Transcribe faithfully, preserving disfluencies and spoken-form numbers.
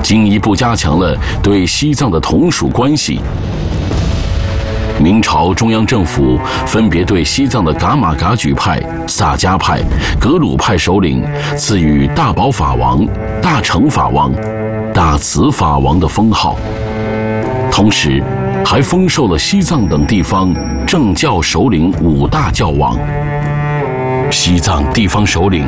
进一步加强了对西藏的同属关系。明朝中央政府分别对西藏的噶玛噶举派、萨迦派、格鲁派首领赐予大宝法王、大成法王、大慈法王的封号，同时还封授了西藏等地方政教首领五大教王。西藏地方首领